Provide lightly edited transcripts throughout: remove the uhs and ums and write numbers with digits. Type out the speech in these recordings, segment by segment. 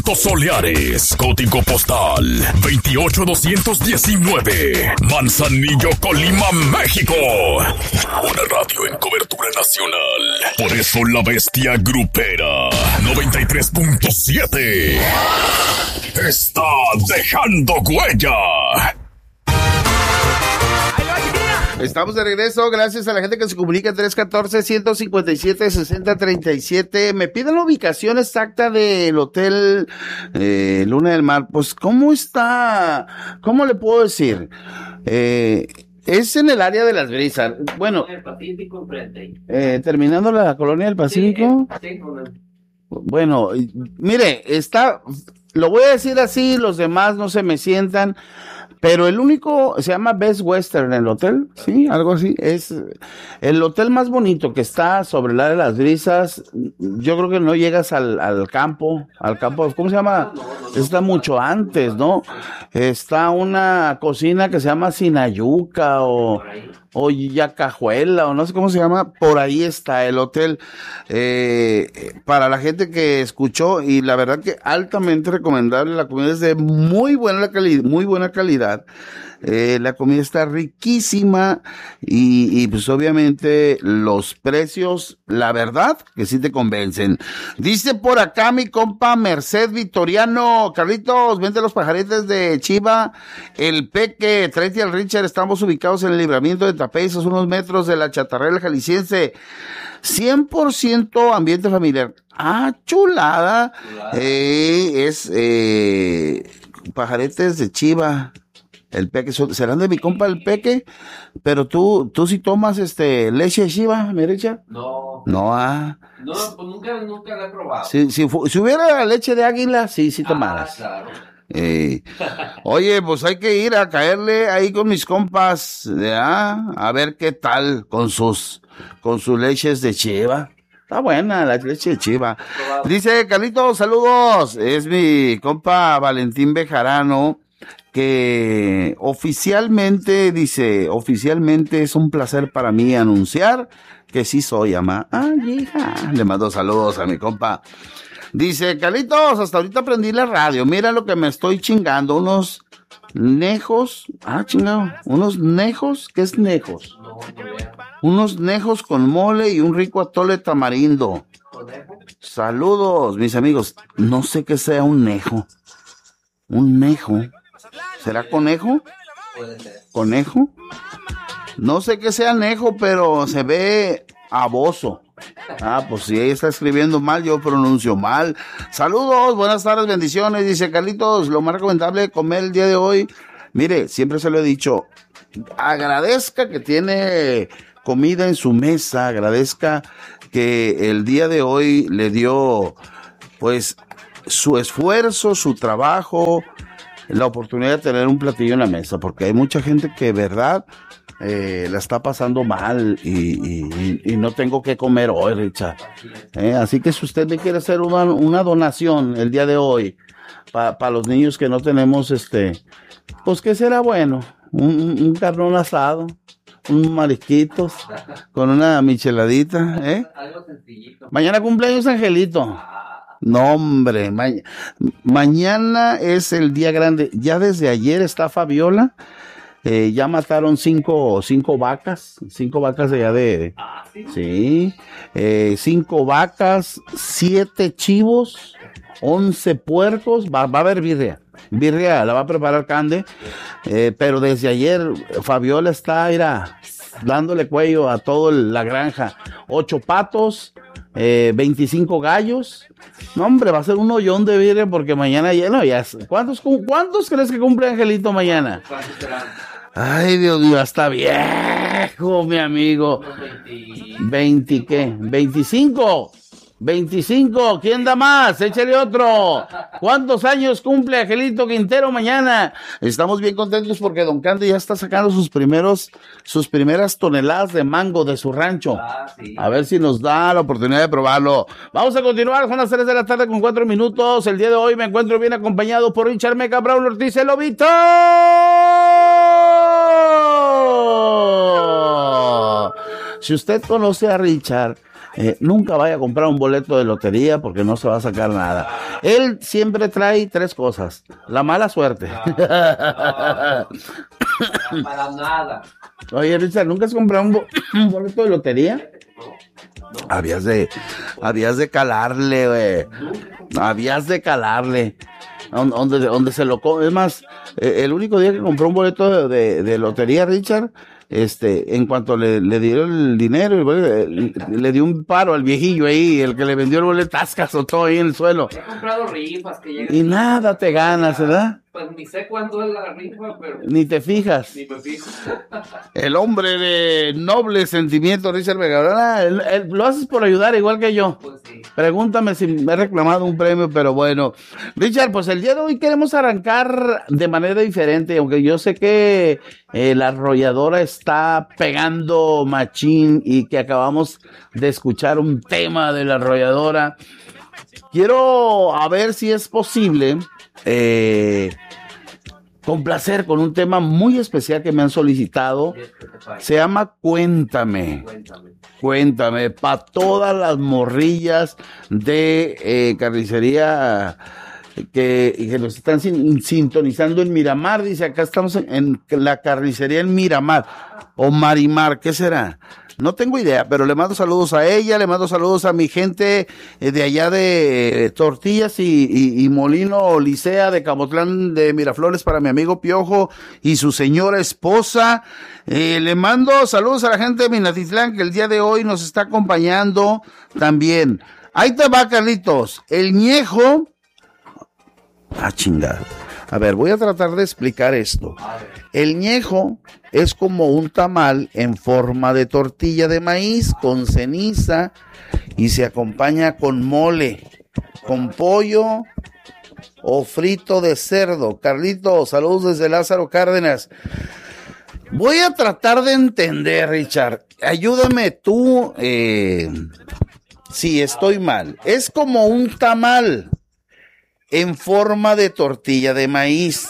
Soleares, código postal 28219, Manzanillo, Colima, México. Una radio en cobertura nacional. Por eso la bestia grupera 93.7 está dejando huella. Estamos de regreso, gracias a la gente que se comunica 314-157-6037. Me piden la ubicación exacta del hotel Luna del Mar. Pues, ¿cómo está? ¿Cómo le puedo decir? Es en el área de Las Brisas. Bueno, el Pacífico enfrente. Terminando la colonia del Pacífico. Sí, bueno, mire, lo voy a decir así, los demás no se me sientan. Pero el único, se llama Best Western, el hotel, sí, algo así, es el hotel más bonito que está sobre el área de Las Brisas. Yo creo que no llegas al campo, ¿cómo se llama? Está mucho antes, ¿no? Está una cocina que se llama Sinayuca o Yacajuela, o no sé cómo se llama, por ahí está el hotel. Para la gente que escuchó, y la verdad que altamente recomendable, la comida es de muy buena calidad. La comida está riquísima y pues obviamente los precios, la verdad que sí te convencen. Dice por acá mi compa Merced Vitoriano: Carlitos, vente los pajaretes de Chiva, el Peque, tráete al Richard, estamos ubicados en el libramiento de Tapezos, unos metros de la Chatarrera Jalisciense. 100% ambiente familiar. Chulada. Pajaretes de Chiva. El Peque, serán de mi compa el Peque, pero tú sí tomas leche de Chiva, ¿me Richard? No. No, No, pues nunca la he probado. Si hubiera leche de águila, sí tomaras. Claro. Oye, pues hay que ir a caerle ahí con mis compas, a ver qué tal con sus leches de Chiva. Está buena la leche de Chiva. Dice Carlitos, saludos. Es mi compa Valentín Bejarano, que oficialmente es un placer para mí anunciar que sí soy ama. Hija. Le mando saludos a mi compa. Dice, Carlitos, hasta ahorita aprendí la radio. Mira lo que me estoy chingando. Unos nejos. Unos nejos. ¿Qué es nejos? Unos nejos con mole y un rico atole tamarindo. Saludos, mis amigos. No sé qué sea un nejo. Un nejo. ¿Será conejo? Puede ser. ¿Conejo? No sé qué sea nejo, pero se ve aboso. Pues si ella está escribiendo mal, yo pronuncio mal. Saludos, buenas tardes, bendiciones. Dice Carlitos, lo más recomendable de comer el día de hoy. Mire, siempre se lo he dicho, agradezca que tiene comida en su mesa, agradezca que el día de hoy le dio, pues, su esfuerzo, su trabajo, la oportunidad de tener un platillo en la mesa, porque hay mucha gente que, verdad, la está pasando mal y no tengo que comer hoy, Richard. Así que si usted le quiere hacer una donación el día de hoy para los niños que no tenemos, pues que será bueno, un carnón asado, un marisquitos con una micheladita, Algo sencillito. Mañana cumpleaños Angelito. No, hombre, mañana es el día grande. Ya desde ayer está Fabiola. Ya mataron cinco vacas de allá de... Sí. 5 vacas, 7 chivos, 11 puercos. Va a haber birria la va a preparar Cande. Pero desde ayer Fabiola está, dándole cuello a toda la granja. 8 patos, 25 gallos. No, hombre, va a ser un hoyón de birria porque mañana ya. ¿Cuántos crees que cumple Angelito mañana? ¿Cuántos serán? Ay, Dios mío, está viejo, mi amigo. 20, ¿qué? 25. ¿Quién da más? Échale otro. ¿Cuántos años cumple Angelito Quintero mañana? Estamos bien contentos porque Don Cande ya está sacando sus primeras toneladas de mango de su rancho. Sí. A ver si nos da la oportunidad de probarlo. Vamos a continuar, son las 3 de la tarde con 4 minutos. El día de hoy me encuentro bien acompañado por Richard Meca, Braulio Ortiz, el Lobito. Si usted conoce a Richard, nunca vaya a comprar un boleto de lotería porque no se va a sacar nada. Él siempre trae 3 cosas: la mala suerte. Para nada. Oye, Richard, ¿nunca has comprado un boleto de lotería? Habías de calarle, güey. Habías de calarle. Donde se lo come. Es más, el único día que compró un boleto de lotería, Richard, en cuanto le dieron el dinero, le dio un paro al viejillo ahí, el que le vendió el boleto, tascazó todo ahí en el suelo. He comprado rifas que llegan. Y nada te ganas, ¿verdad? Pues ni sé cuándo es la rifa, pero Ni te fijas. ni me fijo. El hombre de noble sentimiento, Richard Vega. Lo haces por ayudar igual que yo. Pues sí. Pregúntame si me he reclamado un premio, pero bueno. Richard, pues el día de hoy queremos arrancar de manera diferente, aunque yo sé que la arrolladora está pegando machín y que acabamos de escuchar un tema de la arrolladora. Quiero a ver si es posible complacer con un tema muy especial que me han solicitado. Se llama Cuéntame. Cuéntame, para todas las morrillas de carnicería que nos están sintonizando en Miramar. Dice, acá estamos en la carnicería en Miramar o Marimar, ¿qué será? No tengo idea, pero le mando saludos a ella, le mando saludos a mi gente de allá de Tortillas y Molino Licea de Camotlán de Miraflores, para mi amigo Piojo y su señora esposa. Le mando saludos a la gente de Minatitlán que el día de hoy nos está acompañando también. Ahí te va, Carlitos. El ñejo. Chingada. A ver, voy a tratar de explicar esto. El ñejo es como un tamal en forma de tortilla de maíz con ceniza y se acompaña con mole, con pollo o frito de cerdo. Carlito, saludos desde Lázaro Cárdenas. Voy a tratar de entender, Richard. Ayúdame tú si estoy mal. Es como un tamal en forma de tortilla de maíz.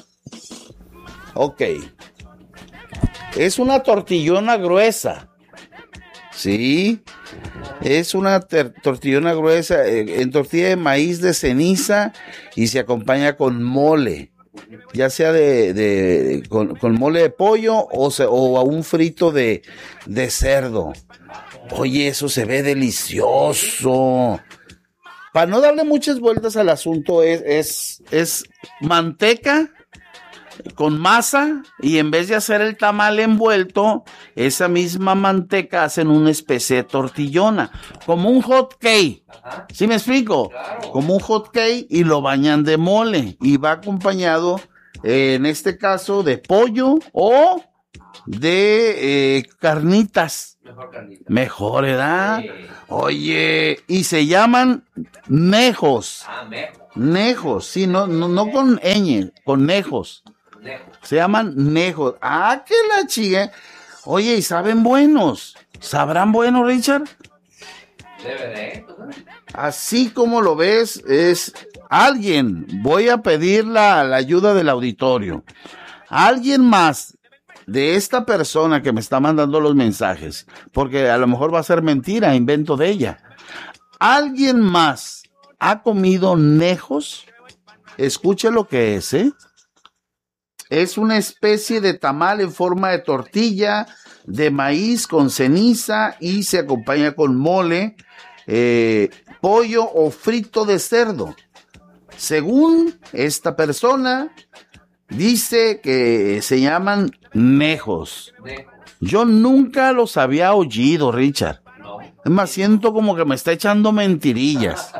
Ok. Es una tortillona gruesa. Sí. Es una tortillona gruesa en tortilla de maíz de ceniza y se acompaña con mole. Ya sea con mole de pollo o a un frito de cerdo. Oye, eso se ve delicioso. Para no darle muchas vueltas al asunto, es manteca con masa, y en vez de hacer el tamal envuelto, esa misma manteca hacen una especie de tortillona, como un hot cake. ¿Sí me explico? Claro. Como un hot cake, y lo bañan de mole y va acompañado, en este caso, de pollo o de carnitas. Mejor carnita. Mejor, ¿verdad? Sí. Oye, y se llaman nejos. Mejo. Nejos, sí, no con ñ, con nejos. Nejo. Se llaman nejos. Que la chica. Oye, y saben buenos. ¿Sabrán buenos, Richard? Deberé. Así como lo ves, es alguien. Voy a pedir la ayuda del auditorio. Alguien más de esta persona que me está mandando los mensajes, porque a lo mejor va a ser mentira, invento de ella. ¿Alguien más ha comido nejos? Escuche lo que es, Es una especie de tamal en forma de tortilla de maíz con ceniza y se acompaña con mole, pollo o frito de cerdo. Según esta persona, dice que se llaman nejos. Nejo. Yo nunca los había oído, Richard. No. Es más, siento como que me está echando mentirillas.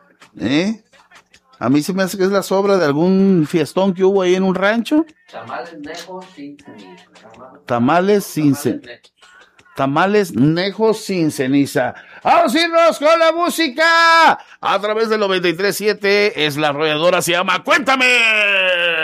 A mí se me hace que es la sobra de algún fiestón que hubo ahí en un rancho. Tamales nejos sin ceniza. Tamales nejos sin ceniza. ¡Vamos a irnos con la música! A través del 93.7 es la arrolladora, se llama Cuéntame.